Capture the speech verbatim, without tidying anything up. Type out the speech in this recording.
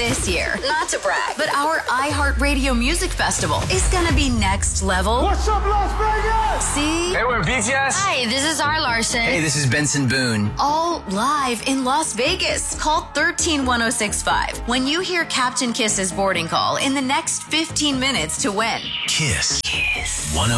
this year. Not to brag, but our iHeartRadio Music Festival is gonna be next level. What's up, Las Vegas? See? Hey, we're B T S. Hi, this is R. Larson. Hey, this is Benson Boone. All live in Las Vegas. Call one three one oh six five when you hear Captain Kiss's boarding call in the next fifteen minutes to win. Kiss. Kiss. one